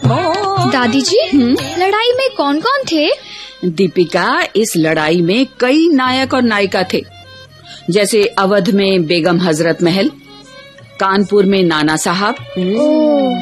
दादी जी, लड़ाई में कौन कौन थे? दीपिका, इस लड़ाई में कई नायक और नायिका थे। जैसे अवध में बेगम हजरत महल, कानपुर में नाना साहब,